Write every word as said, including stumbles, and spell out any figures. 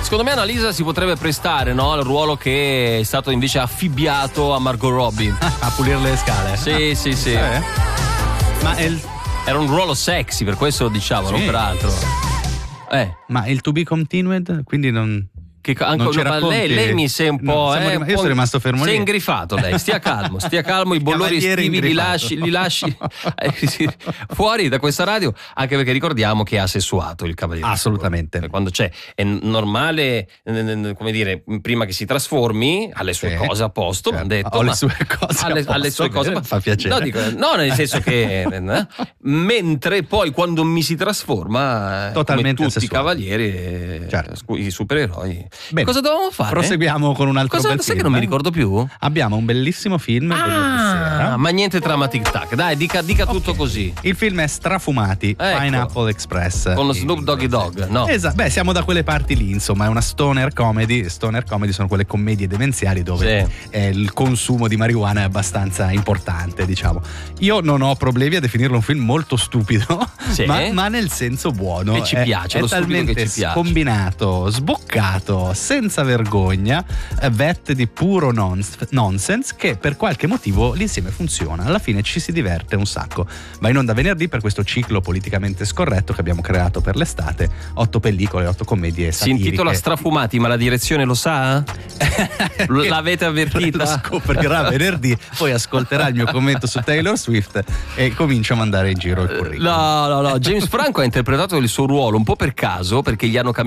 Secondo me Annalisa si potrebbe prestare, no, al ruolo che è stato invece affibbiato a Margot Robbie. A pulire le scale. Sì, sì, sì. Eh? Ma è il... Era un ruolo sexy, per questo lo diciamo, Sì. non per altro. Eh. Ma il to be continued, quindi non... Che anche, non ci ma racconti- lei, lei mi sei un No, po'. siamo eh, rim- un io po'- sono rimasto fermo sei lì. ingrifato lei, stia calmo, stia calmo, i bollori Cavaliere estivi li ingrifato. lasci, li lasci eh, sì, fuori da questa radio, anche perché ricordiamo che ha sessuato il cavaliere. Assolutamente. Quando c'è, è normale, eh, eh, come dire, prima che si trasformi, ha le sue Sì. cose a posto, Certo. mi hanno detto. Ho le ma- sue cose ha le, a posto, ha le sue cose, bene, ma- fa piacere. No, dico, no, nel senso che eh, mentre poi quando mi si trasforma, eh, Totalmente come tutti i sessuale. cavalieri, eh, Certo. scu- i supereroi. Bene. Cosa dovevamo fare? Proseguiamo con un altro Cosa, bel sai film. che non mi ricordo più? Abbiamo un bellissimo film venerdì sera. Ah, ma niente trama tic tac. Dai, dica, dica tutto così. Il film è Strafumati, Ecco. Pineapple Express. Con lo in Snoop Doggy inglese. Dogg, no? Esatto, beh, siamo da quelle parti lì, insomma, è una stoner comedy. Stoner comedy sono quelle commedie demenziali dove Sì. eh, il consumo di marijuana è abbastanza importante, diciamo. Io non ho problemi a definirlo un film molto stupido, Sì. ma, ma nel senso buono. Che ci È- piace, è lo stupido talmente che ci piace. scombinato, sboccato, senza vergogna, eh, vette di puro nons- nonsense, che per qualche motivo l'insieme funziona. Alla fine ci si diverte un sacco. Va in onda venerdì per questo ciclo politicamente scorretto che abbiamo creato per l'estate. Otto pellicole, otto commedie Si satiriche. intitola Strafumati, ma la direzione lo sa? L- L'avete Lo avvertita? scoprirà venerdì, poi ascolterà il mio commento su Taylor Swift e comincia a mandare in giro il curriculum. No, no, no. James Franco ha interpretato il suo ruolo un po' per caso, perché gli hanno cambiato